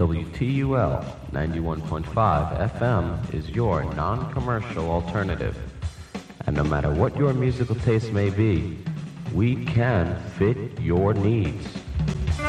WTUL 91.5 FM is your non-commercial alternative. And no matter what your musical taste may be, we can fit your needs.